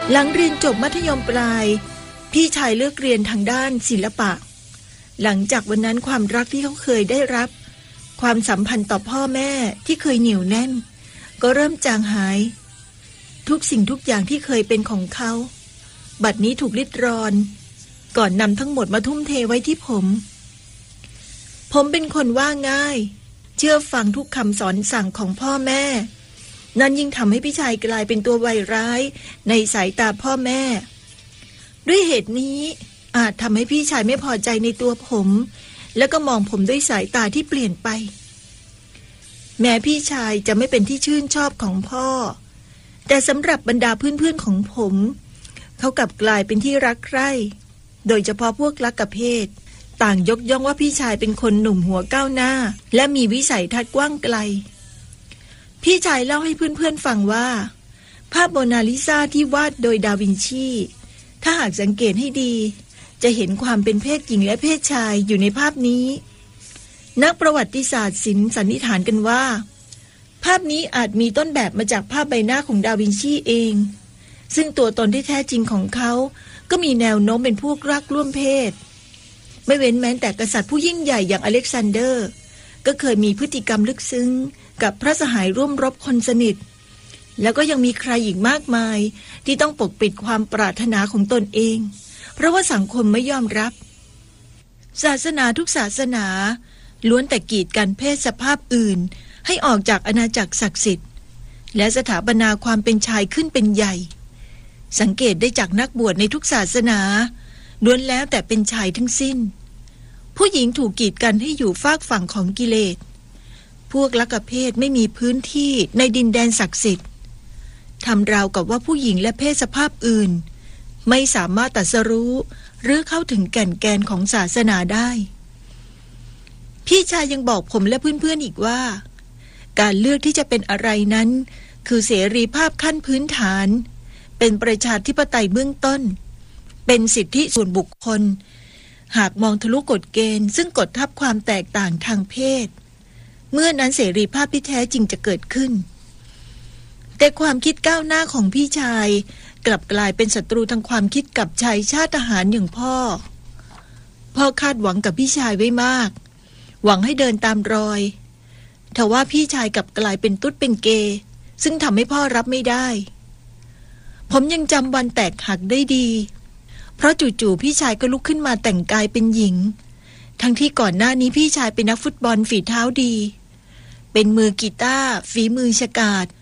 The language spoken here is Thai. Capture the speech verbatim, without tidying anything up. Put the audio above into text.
หลังเรียนจบมัธยมปลายพี่ชายเลือกเรียนทางด้านศิลปะหลังจากวันนั้นความรักที่เขาเคยได้รับความสัมพันธ์ต่อพ่อแม่ที่เคยเหนียวแน่นก็เริ่มจางหายทุกสิ่งทุกอย่างที่เคยเป็นของเขาบัดนี้ถูกริดรอนก่อนนำทั้งหมดมาทุ่มเทไว้ที่ผมผมเป็นคนว่าง่ายเชื่อฟังทุกคำสอนสั่งของพ่อแม่นั่นยิ่งทำให้พี่ชายกลายเป็นตัววายร้ายในสายตาพ่อแม่ด้วยเหตุนี้อาจทำให้พี่ชายไม่พอใจในตัวผมแล้วก็มองผมด้วยสายตาที่เปลี่ยนไปแม้พี่ชายจะไม่เป็นที่ชื่นชอบของพ่อแต่สำหรับบรรดาเพื่อนๆของผมเขากลับกลายเป็นที่รักใคร่โดยเฉพาะพวกรักเพศต่างยกย่องว่าพี่ชายเป็นคนหนุ่มหัวก้าวหน้าและมีวิสัยทัศน์กว้างไกลพี่ชายเล่าให้เพื่อนๆฟังว่าภาพโมนาลิซาที่วาดโดยดาวินชีถ้าหากสังเกตให้ดีจะเห็นความเป็นเพศหญิงและเพศชายอยู่ในภาพนี้นักประวัติศาสตร์ศิลป์สันนิษฐานกันว่าภาพนี้อาจมีต้นแบบมาจากภาพใบหน้าของดาวินชีเองซึ่งตัวตนที่แท้จริงของเขาก็มีแนวโน้มเป็นพวกรักร่วมเพศไม่เว้นแม้แต่กษัตริย์ผู้ยิ่งใหญ่อย่างอเล็กซานเดอร์ก็เคยมีพฤติกรรมลึกซึ้งกับพระสหายร่วมรบคนสนิทแล้วก็ยังมีใครอีกมากมายที่ต้องปกปิดความปรารถนาของตนเองเพราะว่าสังคมไม่ยอมรับศาสนาทุกศาสนาล้วนแต่กีดกันเพศสภาพอื่นให้ออกจากอาณาจักรศักดิ์สิทธิ์และสถาปนาความเป็นชายขึ้นเป็นใหญ่สังเกตได้จากนักบวชในทุกศาสนาล้วนแล้วแต่เป็นชายทั้งสิ้นผู้หญิงถูกกีดกันให้อยู่ฝากฝั่งของกิเลสพวกลักเพศไม่มีพื้นที่ในดินแดนศักดิ์สิทธิ์ทำราวกับว่าผู้หญิงและเพศสภาพอื่นไม่สามารถตรัสรู้หรือเข้าถึงแก่นแกนของศาสนาได้พี่ชายยังบอกผมและเพื่อนๆอีกว่าการเลือกที่จะเป็นอะไรนั้นคือเสรีภาพขั้นพื้นฐานเป็นประชาธิปไตยเบื้องต้นเป็นสิทธิส่วนบุคคลหากมองทะลุกฎเกณฑ์ซึ่งกดทับความแตกต่างทางเพศเมื่อนั้นเสรีภาพที่แท้จริงจะเกิดขึ้นแต่ความคิดก้าวหน้าของพี่ชายกลับกลายเป็นศัตรูทางความคิดกับชายชาติทหารอย่างพ่อพ่อคาดหวังกับพี่ชายไว้มากหวังให้เดินตามรอยทว่าพี่ชายกลับกลายเป็นตุ๊ดเป็นเกย์ซึ่งทำให้พ่อรับไม่ได้ผมยังจำวันแตกหักได้ดีเพราะจู่ๆพี่ชายก็ลุกขึ้นมาแต่งกายเป็นหญิงทั้งที่ก่อนหน้านี้พี่ชายเป็นนักฟุตบอลฝีเท้าดีเป็นมือกีตาร์ฝีมือฉกาจ